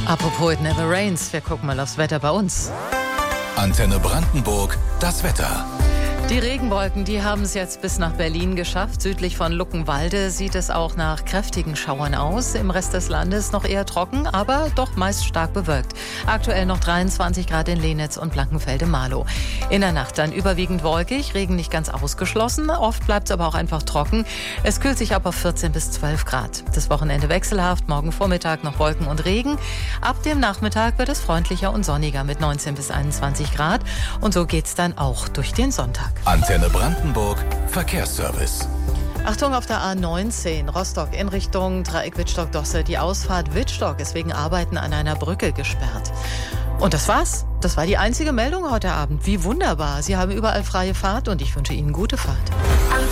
Apropos It Never Rains, wir gucken mal aufs Wetter bei uns. Antenne Brandenburg, das Wetter. Die Regenwolken, die haben es jetzt bis nach Berlin geschafft. Südlich von Luckenwalde sieht es auch nach kräftigen Schauern aus. Im Rest des Landes noch eher trocken, aber doch meist stark bewölkt. Aktuell noch 23 Grad in Lenitz und Blankenfelde-Marlow. In der Nacht dann überwiegend wolkig, Regen nicht ganz ausgeschlossen. Oft bleibt es aber auch einfach trocken. Es kühlt sich ab auf 14 bis 12 Grad. Das Wochenende wechselhaft, morgen Vormittag noch Wolken und Regen. Ab dem Nachmittag wird es freundlicher und sonniger mit 19 bis 21 Grad. Und so geht's dann auch durch den Sonntag. Antenne Brandenburg, Verkehrsservice. Achtung auf der A19 Rostock in Richtung Dreieck Wittstock-Dosse. Die Ausfahrt Wittstock ist wegen Arbeiten an einer Brücke gesperrt. Und das war's. Das war die einzige Meldung heute Abend. Wie wunderbar. Sie haben überall freie Fahrt und ich wünsche Ihnen gute Fahrt.